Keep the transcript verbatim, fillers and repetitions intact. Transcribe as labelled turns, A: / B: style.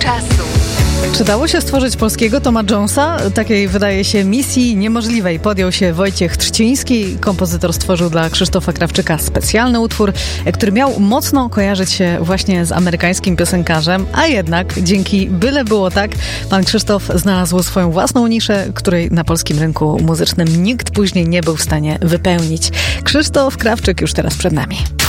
A: czasu.
B: Czy dało się stworzyć polskiego Toma Jonesa? Takiej, wydaje się, misji niemożliwej podjął się Wojciech Trzciński. Kompozytor stworzył dla Krzysztofa Krawczyka specjalny utwór, który miał mocno kojarzyć się właśnie z amerykańskim piosenkarzem, a jednak dzięki Byle było tak, pan Krzysztof znalazł swoją własną niszę, której na polskim rynku muzycznym nikt później nie był w stanie wypełnić. Krzysztof Krawczyk już teraz przed nami.